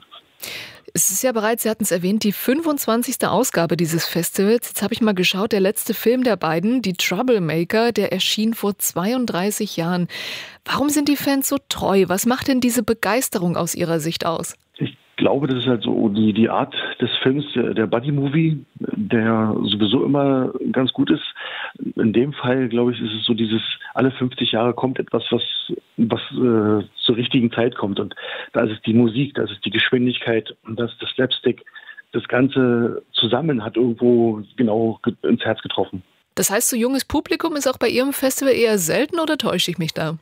Es ist ja bereits, Sie hatten es erwähnt, die fünfundzwanzigste Ausgabe dieses Festivals. Jetzt habe ich mal geschaut, der letzte Film der beiden, die Troublemaker, der erschien vor zweiunddreißig Jahren. Warum sind die Fans so treu? Was macht denn diese Begeisterung aus Ihrer Sicht aus? Ich glaube, das ist halt so die, die Art des Films, der, der Buddy-Movie, der sowieso immer ganz gut ist. In dem Fall, glaube ich, ist es so dieses, alle fünfzig Jahre kommt etwas, was, was äh, zur richtigen Zeit kommt. Und da ist es die Musik, da ist es die Geschwindigkeit und das ist das Slapstick. Das Ganze zusammen hat irgendwo genau ins Herz getroffen. Das heißt, so junges Publikum ist auch bei Ihrem Festival eher selten oder täusche ich mich da?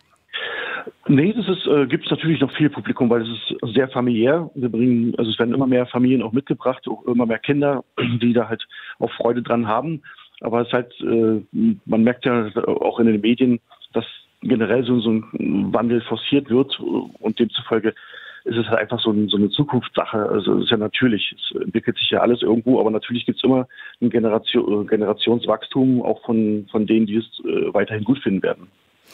Nee, das ist, äh, gibt es natürlich noch viel Publikum, weil es ist sehr familiär. Wir bringen, also es werden immer mehr Familien auch mitgebracht, auch immer mehr Kinder, die da halt auch Freude dran haben. Aber es ist halt, äh, man merkt ja auch in den Medien, dass generell so, so ein Wandel forciert wird und demzufolge ist es halt einfach so, ein, so eine Zukunftssache. Also es ist ja natürlich, es entwickelt sich ja alles irgendwo, aber natürlich gibt es immer ein Generation, Generationswachstum auch von, von denen, die es äh, weiterhin gut finden werden.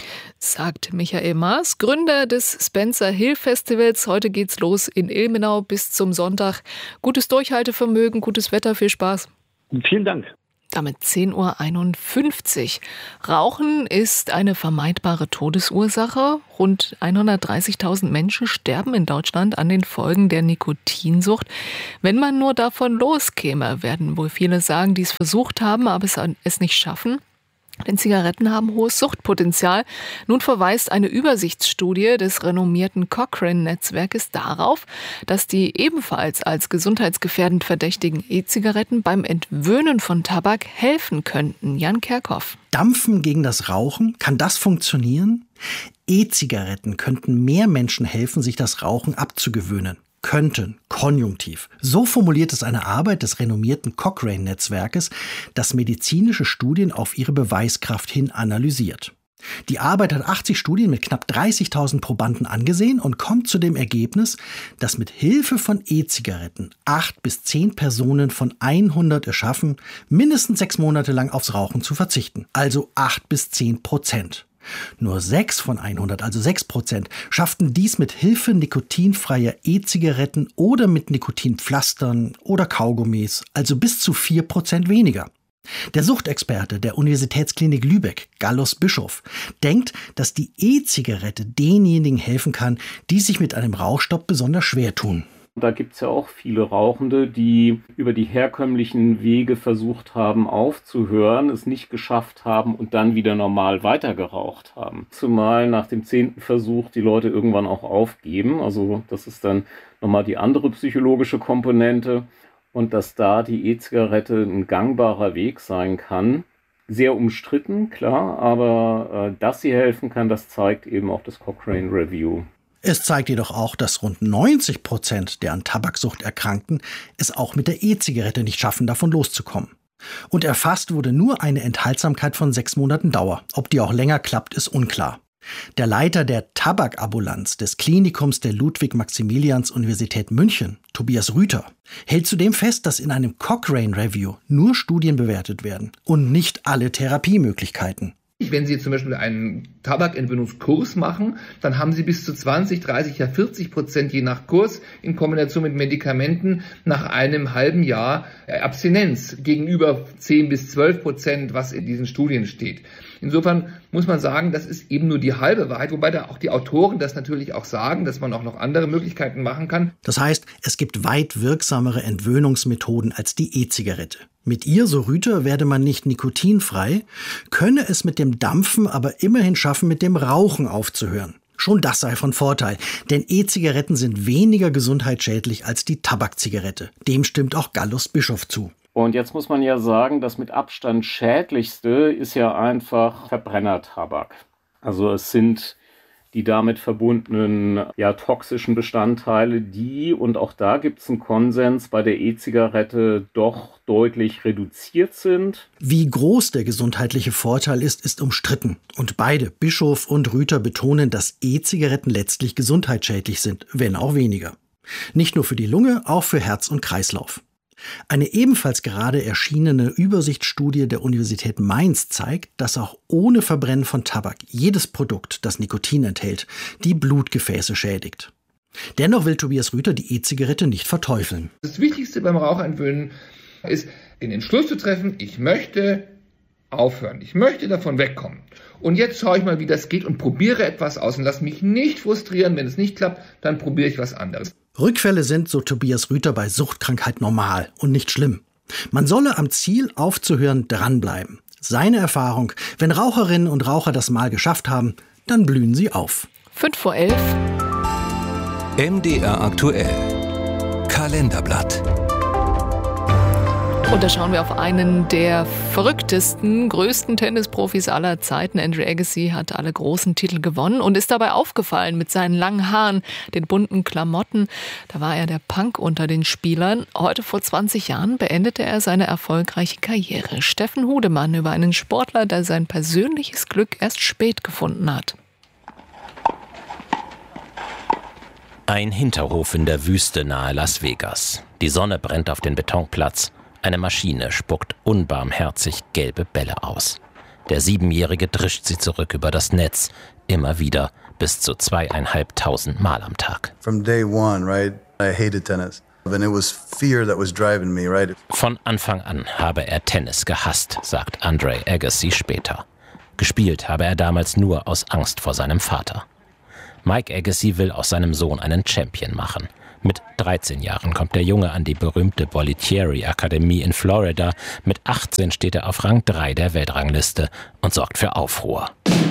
Sagt Michael Maas, Gründer des Spencer-Hill-Festivals. Heute geht's los in Ilmenau bis zum Sonntag. Gutes Durchhaltevermögen, gutes Wetter, viel Spaß. Vielen Dank. Damit zehn Uhr einundfünfzig. Rauchen ist eine vermeidbare Todesursache. Rund hundertdreißigtausend Menschen sterben in Deutschland an den Folgen der Nikotinsucht. Wenn man nur davon loskäme, werden wohl viele sagen, die es versucht haben, aber es nicht schaffen. Denn Zigaretten haben hohes Suchtpotenzial. Nun verweist eine Übersichtsstudie des renommierten Cochrane-Netzwerkes darauf, dass die ebenfalls als gesundheitsgefährdend verdächtigen E-Zigaretten beim Entwöhnen von Tabak helfen könnten. Jan Kerkhoff. Dampfen gegen das Rauchen, kann das funktionieren? E-Zigaretten könnten mehr Menschen helfen, sich das Rauchen abzugewöhnen. Könnten, Konjunktiv. So formuliert es eine Arbeit des renommierten Cochrane-Netzwerkes, das medizinische Studien auf ihre Beweiskraft hin analysiert. Die Arbeit hat achtzig Studien mit knapp dreißigtausend Probanden angesehen und kommt zu dem Ergebnis, dass mit Hilfe von E-Zigaretten acht bis zehn Personen von hundert es schaffen, mindestens sechs Monate lang aufs Rauchen zu verzichten. Also acht bis zehn Prozent. Nur sechs von hundert, also sechs Prozent, schafften dies mit Hilfe nikotinfreier E-Zigaretten oder mit Nikotinpflastern oder Kaugummis, also bis zu vier Prozent weniger. Der Suchtexperte der Universitätsklinik Lübeck, Gallus Bischof, denkt, dass die E-Zigarette denjenigen helfen kann, die sich mit einem Rauchstopp besonders schwer tun. Da gibt es ja auch viele Rauchende, die über die herkömmlichen Wege versucht haben aufzuhören, es nicht geschafft haben und dann wieder normal weitergeraucht haben. Zumal nach dem zehnten Versuch die Leute irgendwann auch aufgeben. Also das ist dann nochmal die andere psychologische Komponente. Und dass da die E-Zigarette ein gangbarer Weg sein kann. Sehr umstritten, klar, aber äh, dass sie helfen kann, das zeigt eben auch das Cochrane Review. Es zeigt jedoch auch, dass rund neunzig Prozent der an Tabaksucht Erkrankten es auch mit der E-Zigarette nicht schaffen, davon loszukommen. Und erfasst wurde nur eine Enthaltsamkeit von sechs Monaten Dauer. Ob die auch länger klappt, ist unklar. Der Leiter der Tabakabulanz des Klinikums der Ludwig-Maximilians-Universität München, Tobias Rüther, hält zudem fest, dass in einem Cochrane Review nur Studien bewertet werden und nicht alle Therapiemöglichkeiten. Wenn Sie jetzt zum Beispiel einen Tabakentwöhnungskurs machen, dann haben Sie bis zu zwanzig, dreißig, ja vierzig Prozent je nach Kurs in Kombination mit Medikamenten nach einem halben Jahr Abstinenz gegenüber zehn bis zwölf Prozent, was in diesen Studien steht. Insofern muss man sagen, das ist eben nur die halbe Wahrheit, wobei da auch die Autoren das natürlich auch sagen, dass man auch noch andere Möglichkeiten machen kann. Das heißt, es gibt weit wirksamere Entwöhnungsmethoden als die E-Zigarette. Mit ihr, so Rüther, werde man nicht nikotinfrei, könne es mit dem Dampfen aber immerhin schaffen, mit dem Rauchen aufzuhören. Schon das sei von Vorteil, denn E-Zigaretten sind weniger gesundheitsschädlich als die Tabakzigarette. Dem stimmt auch Gallus Bischof zu. Und jetzt muss man ja sagen, das mit Abstand schädlichste ist ja einfach Verbrennertabak. Also es sind die damit verbundenen ja, toxischen Bestandteile, die, und auch da gibt es einen Konsens, bei der E-Zigarette doch deutlich reduziert sind. Wie groß der gesundheitliche Vorteil ist, ist umstritten. Und beide, Bischof und Rüther, betonen, dass E-Zigaretten letztlich gesundheitsschädlich sind, wenn auch weniger. Nicht nur für die Lunge, auch für Herz und Kreislauf. Eine ebenfalls gerade erschienene Übersichtsstudie der Universität Mainz zeigt, dass auch ohne Verbrennen von Tabak jedes Produkt, das Nikotin enthält, die Blutgefäße schädigt. Dennoch will Tobias Rüther die E-Zigarette nicht verteufeln. Das Wichtigste beim Rauchentwöhnen ist, den Entschluss zu treffen, ich möchte aufhören, ich möchte davon wegkommen. Und jetzt schaue ich mal, wie das geht und probiere etwas aus und lass mich nicht frustrieren. Wenn es nicht klappt, dann probiere ich was anderes. Rückfälle sind, so Tobias Rüther, bei Suchtkrankheit normal und nicht schlimm. Man solle am Ziel aufzuhören dranbleiben. Seine Erfahrung, wenn Raucherinnen und Raucher das mal geschafft haben, dann blühen sie auf. Fünf vor elf. M D R aktuell. Kalenderblatt. Und da schauen wir auf einen der verrücktesten, größten Tennisprofis aller Zeiten. Andre Agassi hat alle großen Titel gewonnen und ist dabei aufgefallen mit seinen langen Haaren, den bunten Klamotten. Da war er der Punk unter den Spielern. Heute vor zwanzig Jahren beendete er seine erfolgreiche Karriere. Steffen Hudemann über einen Sportler, der sein persönliches Glück erst spät gefunden hat. Ein Hinterhof in der Wüste nahe Las Vegas. Die Sonne brennt auf den Betonplatz. Eine Maschine spuckt unbarmherzig gelbe Bälle aus. Der Siebenjährige drischt sie zurück über das Netz, immer wieder, bis zu zweieinhalbtausend Mal am Tag. From day one, right, I hated tennis. And it was fear that was driving me, right? Von Anfang an habe er Tennis gehasst, sagt Andre Agassi später. Gespielt habe er damals nur aus Angst vor seinem Vater. Mike Agassi will aus seinem Sohn einen Champion machen. Mit dreizehn Jahren kommt der Junge an die berühmte Bollettieri-Akademie in Florida. Mit achtzehn steht er auf Rang drei der Weltrangliste und sorgt für Aufruhr.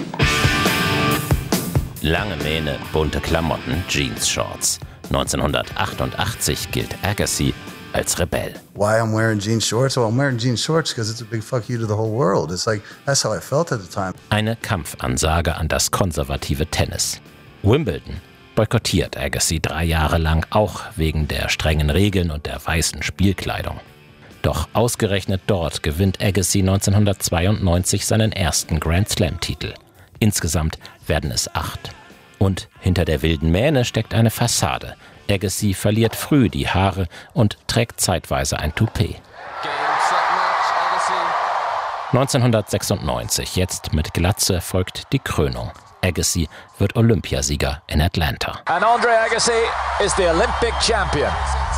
Lange Mähne, bunte Klamotten, Jeans-Shorts. neunzehnhundertachtundachtzig gilt Agassi als Rebell. Why I'm wearing jean shorts? Well, I'm wearing jean shorts because it's a big fuck you to the whole world. It's like, that's how I felt at the time. Eine Kampfansage an das konservative Tennis. Wimbledon boykottiert Agassi drei Jahre lang, auch wegen der strengen Regeln und der weißen Spielkleidung. Doch ausgerechnet dort gewinnt Agassi neunzehnhundertzweiundneunzig seinen ersten Grand-Slam-Titel. Insgesamt werden es acht. Und hinter der wilden Mähne steckt eine Fassade. Agassi verliert früh die Haare und trägt zeitweise ein Toupet. neunzehnhundertsechsundneunzig, jetzt mit Glatze, folgt die Krönung. Agassi wird Olympiasieger in Atlanta. And Andre Agassi is the Olympic champion.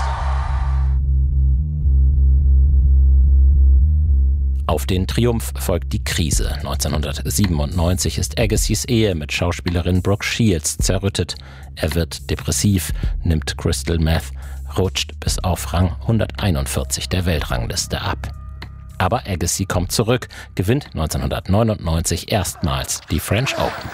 Auf den Triumph folgt die Krise. neunzehnhundertsiebenundneunzig ist Agassis Ehe mit Schauspielerin Brooke Shields zerrüttet. Er wird depressiv, nimmt Crystal Meth, rutscht bis auf Rang hunderteinundvierzig der Weltrangliste ab. Aber Agassi kommt zurück, gewinnt neunzehnhundertneunundneunzig erstmals die French Open.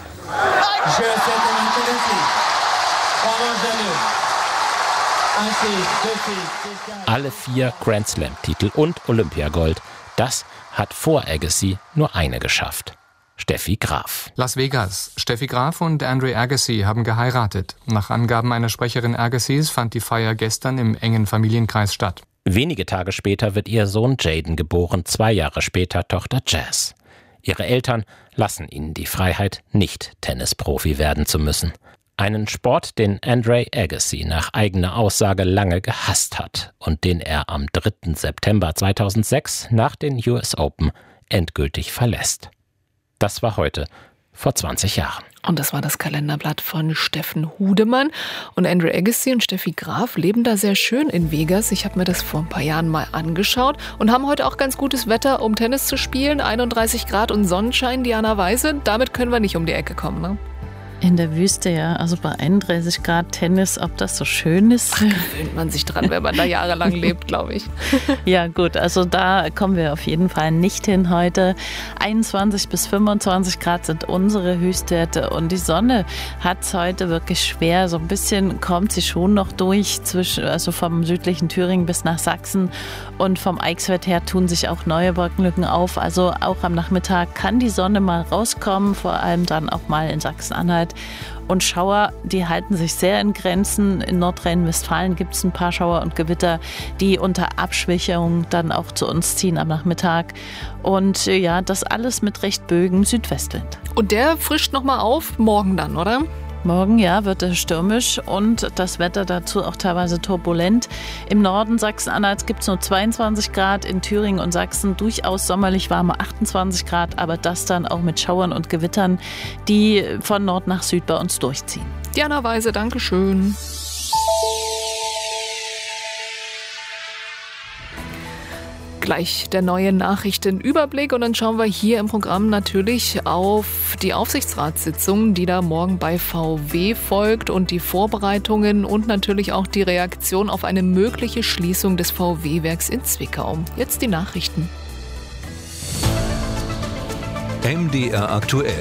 Alle vier Grand Slam-Titel und Olympiagold, das hat vor Agassi nur eine geschafft. Steffi Graf. Las Vegas. Steffi Graf und Andre Agassi haben geheiratet. Nach Angaben einer Sprecherin Agassis fand die Feier gestern im engen Familienkreis statt. Wenige Tage später wird ihr Sohn Jaden geboren, zwei Jahre später Tochter Jazz. Ihre Eltern lassen ihnen die Freiheit, nicht Tennisprofi werden zu müssen. Einen Sport, den Andre Agassi nach eigener Aussage lange gehasst hat und den er am dritten September zweitausendsechs nach den U S Open endgültig verlässt. Das war heute vor zwanzig Jahren. Und das war das Kalenderblatt von Steffen Hudemann. Und Andre Agassi und Steffi Graf leben da sehr schön in Vegas. Ich habe mir das vor ein paar Jahren mal angeschaut und haben heute auch ganz gutes Wetter, um Tennis zu spielen. einunddreißig Grad und Sonnenschein, Diana Weise. Damit können wir nicht um die Ecke kommen, ne? In der Wüste, ja. Also bei einunddreißig Grad Tennis, ob das so schön ist. Ach, gewöhnt man sich dran, wenn man da jahrelang lebt, glaube ich. Ja gut, also da kommen wir auf jeden Fall nicht hin heute. einundzwanzig bis fünfundzwanzig Grad sind unsere Höchstwerte und die Sonne hat es heute wirklich schwer. So ein bisschen kommt sie schon noch durch, zwischen, also vom südlichen Thüringen bis nach Sachsen. Und vom Eichsfeld her tun sich auch neue Wolkenlücken auf. Also auch am Nachmittag kann die Sonne mal rauskommen, vor allem dann auch mal in Sachsen-Anhalt. Und Schauer, die halten sich sehr in Grenzen. In Nordrhein-Westfalen gibt es ein paar Schauer und Gewitter, die unter Abschwächung dann auch zu uns ziehen am Nachmittag. Und ja, das alles mit recht böigem Südwestwind. Und der frischt nochmal auf, morgen dann, oder? Morgen, ja, wird es stürmisch und das Wetter dazu auch teilweise turbulent. Im Norden Sachsen-Anhalts gibt es nur zweiundzwanzig Grad, in Thüringen und Sachsen durchaus sommerlich warme achtundzwanzig Grad, aber das dann auch mit Schauern und Gewittern, die von Nord nach Süd bei uns durchziehen. Diana Weise, Dankeschön. Gleich der neue Nachrichtenüberblick und dann schauen wir hier im Programm natürlich auf die Aufsichtsratssitzung, die da morgen bei V W folgt und die Vorbereitungen und natürlich auch die Reaktion auf eine mögliche Schließung des V W-Werks in Zwickau. Jetzt die Nachrichten. M D R aktuell.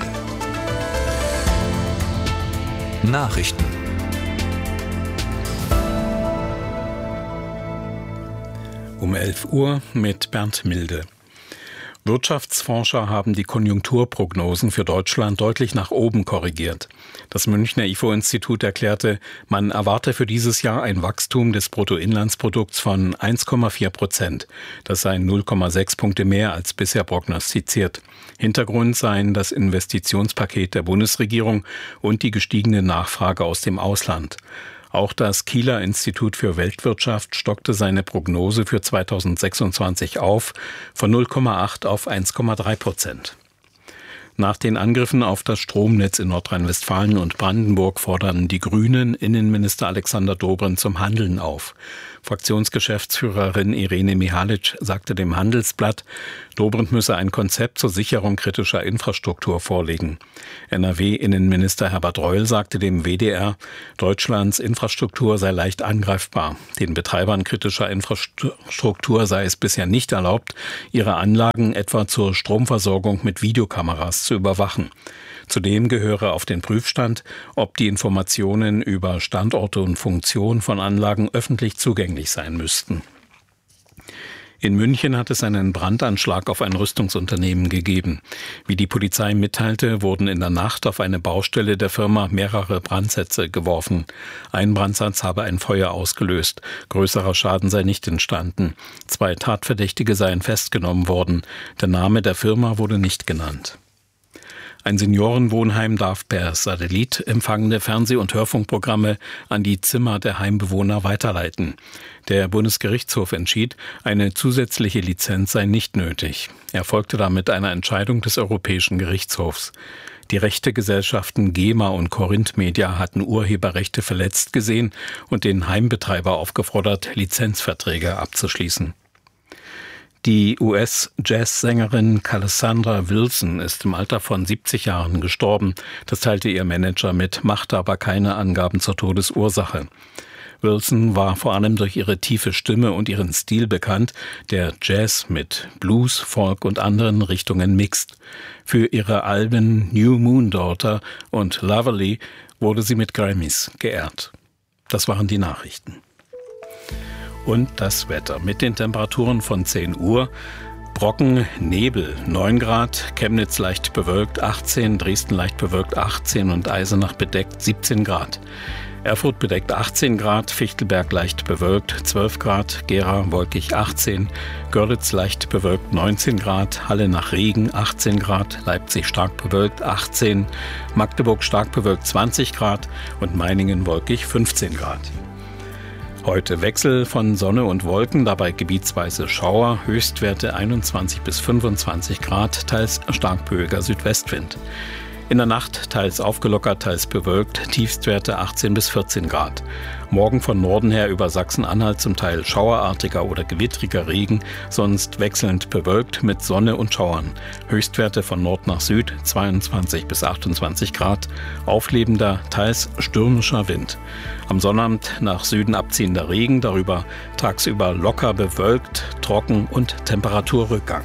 Nachrichten. Um elf Uhr mit Bernd Milde. Wirtschaftsforscher haben die Konjunkturprognosen für Deutschland deutlich nach oben korrigiert. Das Münchner I F O-Institut erklärte, man erwarte für dieses Jahr ein Wachstum des Bruttoinlandsprodukts von eins Komma vier Prozent. Das seien null Komma sechs Punkte mehr als bisher prognostiziert. Hintergrund seien das Investitionspaket der Bundesregierung und die gestiegene Nachfrage aus dem Ausland. Auch das Kieler Institut für Weltwirtschaft stockte seine Prognose für zweitausendsechsundzwanzig auf von null Komma acht auf eins Komma drei Prozent. Nach den Angriffen auf das Stromnetz in Nordrhein-Westfalen und Brandenburg fordern die Grünen Innenminister Alexander Dobrindt zum Handeln auf. Fraktionsgeschäftsführerin Irene Mihalic sagte dem Handelsblatt, Dobrindt müsse ein Konzept zur Sicherung kritischer Infrastruktur vorlegen. N R W-Innenminister Herbert Reul sagte dem W D R, Deutschlands Infrastruktur sei leicht angreifbar. Den Betreibern kritischer Infrastruktur sei es bisher nicht erlaubt, ihre Anlagen etwa zur Stromversorgung mit Videokameras zu überwachen. Zudem gehöre auf den Prüfstand, ob die Informationen über Standorte und Funktion von Anlagen öffentlich zugänglich sein müssten. In München hat es einen Brandanschlag auf ein Rüstungsunternehmen gegeben. Wie die Polizei mitteilte, wurden in der Nacht auf eine Baustelle der Firma mehrere Brandsätze geworfen. Ein Brandsatz habe ein Feuer ausgelöst. Größerer Schaden sei nicht entstanden. Zwei Tatverdächtige seien festgenommen worden. Der Name der Firma wurde nicht genannt. Ein Seniorenwohnheim darf per Satellit empfangene Fernseh- und Hörfunkprogramme an die Zimmer der Heimbewohner weiterleiten. Der Bundesgerichtshof entschied, eine zusätzliche Lizenz sei nicht nötig. Er folgte damit einer Entscheidung des Europäischen Gerichtshofs. Die Rechtegesellschaften GEMA und Corinth Media hatten Urheberrechte verletzt gesehen und den Heimbetreiber aufgefordert, Lizenzverträge abzuschließen. Die U S-Jazzsängerin Cassandra Wilson ist im Alter von siebzig Jahren gestorben. Das teilte ihr Manager mit, machte aber keine Angaben zur Todesursache. Wilson war vor allem durch ihre tiefe Stimme und ihren Stil bekannt, der Jazz mit Blues, Folk und anderen Richtungen mixt. Für ihre Alben New Moon Daughter und Lovely wurde sie mit Grammys geehrt. Das waren die Nachrichten. Und das Wetter mit den Temperaturen von zehn Uhr. Brocken, Nebel, neun Grad, Chemnitz leicht bewölkt, achtzehn, Dresden leicht bewölkt, achtzehn und Eisenach bedeckt, siebzehn Grad. Erfurt bedeckt achtzehn Grad, Fichtelberg leicht bewölkt, zwölf Grad, Gera wolkig achtzehn, Görlitz leicht bewölkt, neunzehn Grad, Halle nach Regen achtzehn Grad, Leipzig stark bewölkt, achtzehn, Magdeburg stark bewölkt, zwanzig Grad und Meiningen wolkig, fünfzehn Grad. Heute Wechsel von Sonne und Wolken, dabei gebietsweise Schauer, Höchstwerte einundzwanzig bis fünfundzwanzig Grad, teils stark böiger Südwestwind. In der Nacht teils aufgelockert, teils bewölkt, Tiefstwerte achtzehn bis vierzehn Grad. Morgen von Norden her über Sachsen-Anhalt zum Teil schauerartiger oder gewittriger Regen, sonst wechselnd bewölkt mit Sonne und Schauern. Höchstwerte von Nord nach Süd zweiundzwanzig bis achtundzwanzig Grad, auflebender, teils stürmischer Wind. Am Sonnabend nach Süden abziehender Regen, darüber tagsüber locker bewölkt, trocken und Temperaturrückgang.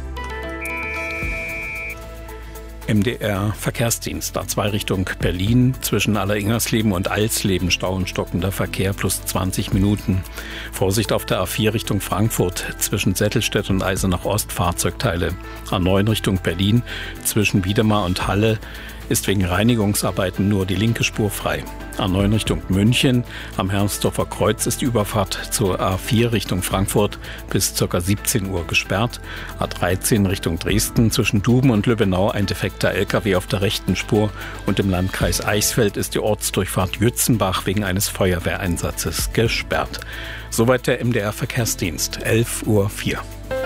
M D R Verkehrsdienst, A zwei Richtung Berlin, zwischen Alleringersleben und Alsleben Stau und stockender Verkehr plus zwanzig Minuten. Vorsicht auf der A vier Richtung Frankfurt, zwischen Settelstedt und Eisenach Ost Fahrzeugteile. A neun Richtung Berlin, zwischen Wiedemar und Halle ist wegen Reinigungsarbeiten nur die linke Spur frei. A neun Richtung München, am Hermsdorfer Kreuz ist die Überfahrt zur A vier Richtung Frankfurt bis ca. siebzehn Uhr gesperrt. A dreizehn Richtung Dresden, zwischen Duben und Lübbenau ein defekter L K W auf der rechten Spur und im Landkreis Eichsfeld ist die Ortsdurchfahrt Jützenbach wegen eines Feuerwehreinsatzes gesperrt. Soweit der M D R Verkehrsdienst, elf Uhr vier.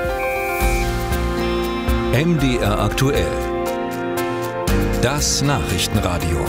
M D R aktuell. Das Nachrichtenradio.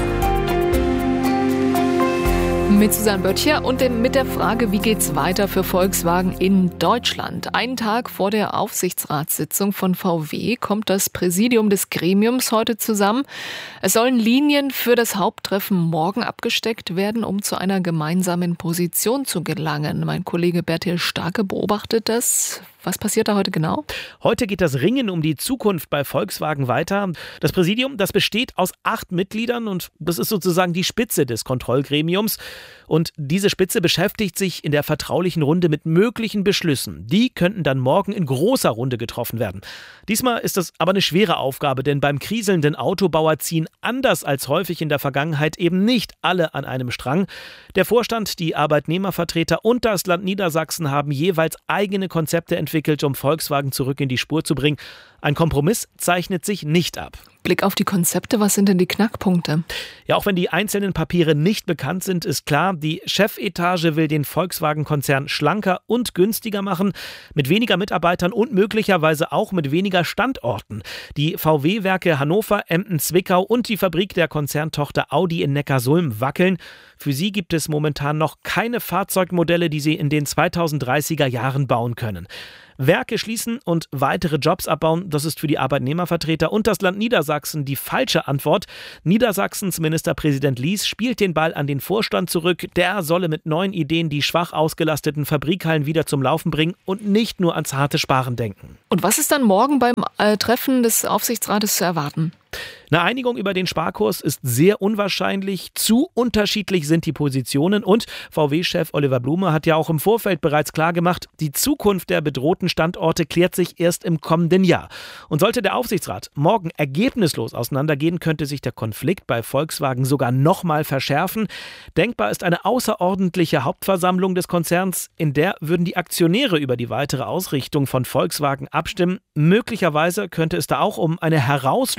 Mit Susanne Böttcher und mit der Frage, wie geht's weiter für Volkswagen in Deutschland? Einen Tag vor der Aufsichtsratssitzung von V W kommt das Präsidium des Gremiums heute zusammen. Es sollen Linien für das Haupttreffen morgen abgesteckt werden, um zu einer gemeinsamen Position zu gelangen. Mein Kollege Bertil Starke beobachtet das. Was passiert da heute genau? Heute geht das Ringen um die Zukunft bei Volkswagen weiter. Das Präsidium, das besteht aus acht Mitgliedern und das ist sozusagen die Spitze des Kontrollgremiums. Und diese Spitze beschäftigt sich in der vertraulichen Runde mit möglichen Beschlüssen. Die könnten dann morgen in großer Runde getroffen werden. Diesmal ist das aber eine schwere Aufgabe, denn beim kriselnden Autobauer ziehen anders als häufig in der Vergangenheit eben nicht alle an einem Strang. Der Vorstand, die Arbeitnehmervertreter und das Land Niedersachsen haben jeweils eigene Konzepte entwickelt, um Volkswagen zurück in die Spur zu bringen. Ein Kompromiss zeichnet sich nicht ab. Blick auf die Konzepte, was sind denn die Knackpunkte? Ja, auch wenn die einzelnen Papiere nicht bekannt sind, ist klar, die Chefetage will den Volkswagen-Konzern schlanker und günstiger machen, mit weniger Mitarbeitern und möglicherweise auch mit weniger Standorten. Die V W-Werke Hannover, Emden, Zwickau und die Fabrik der Konzerntochter Audi in Neckarsulm wackeln. Für sie gibt es momentan noch keine Fahrzeugmodelle, die sie in den zweitausenddreißiger Jahren bauen können. Werke schließen und weitere Jobs abbauen, das ist für die Arbeitnehmervertreter und das Land Niedersachsen die falsche Antwort. Niedersachsens Ministerpräsident Lies spielt den Ball an den Vorstand zurück. Der solle mit neuen Ideen die schwach ausgelasteten Fabrikhallen wieder zum Laufen bringen und nicht nur ans harte Sparen denken. Und was ist dann morgen beim äh, Treffen des Aufsichtsrates zu erwarten? Eine Einigung über den Sparkurs ist sehr unwahrscheinlich. Zu unterschiedlich sind die Positionen und V W-Chef Oliver Blume hat ja auch im Vorfeld bereits klargemacht, die Zukunft der bedrohten Standorte klärt sich erst im kommenden Jahr. Und sollte der Aufsichtsrat morgen ergebnislos auseinandergehen, könnte sich der Konflikt bei Volkswagen sogar nochmal verschärfen. Denkbar ist eine außerordentliche Hauptversammlung des Konzerns, in der würden die Aktionäre über die weitere Ausrichtung von Volkswagen abstimmen. Möglicherweise könnte es da auch um eine Herauslösung der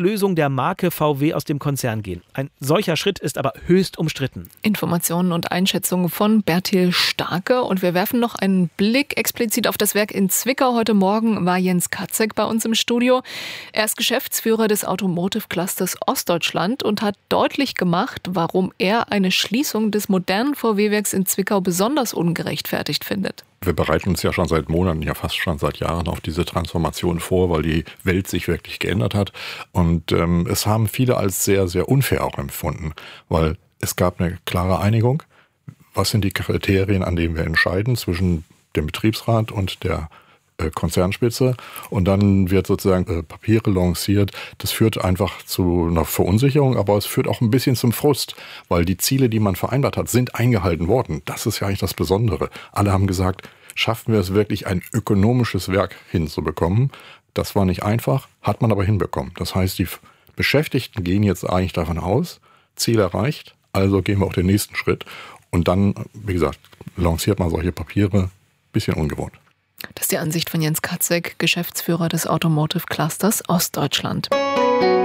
der Marke V W aus dem Konzern gehen. Ein solcher Schritt ist aber höchst umstritten. Informationen und Einschätzungen von Bertil Starke. Und wir werfen noch einen Blick explizit auf das Werk in Zwickau. Heute Morgen war Jens Katzek bei uns im Studio. Er ist Geschäftsführer des Automotive Clusters Ostdeutschland und hat deutlich gemacht, warum er eine Schließung des modernen V W-Werks in Zwickau besonders ungerechtfertigt findet. Wir bereiten uns ja schon seit Monaten, ja fast schon seit Jahren auf diese Transformation vor, weil die Welt sich wirklich geändert hat. Und ähm, es haben viele als sehr, sehr unfair auch empfunden, weil es gab eine klare Einigung. Was sind die Kriterien, an denen wir entscheiden zwischen dem Betriebsrat und der äh, Konzernspitze? Und dann wird sozusagen äh, Papiere lanciert. Das führt einfach zu einer Verunsicherung, aber es führt auch ein bisschen zum Frust, weil die Ziele, die man vereinbart hat, sind eingehalten worden. Das ist ja eigentlich das Besondere. Alle haben gesagt, schaffen wir es wirklich, ein ökonomisches Werk hinzubekommen. Das war nicht einfach, hat man aber hinbekommen. Das heißt, die Beschäftigten gehen jetzt eigentlich davon aus, Ziel erreicht, also gehen wir auch den nächsten Schritt. Und dann, wie gesagt, lanciert man solche Papiere, bisschen ungewohnt. Das ist die Ansicht von Jens Katzek, Geschäftsführer des Automotive Clusters Ostdeutschland.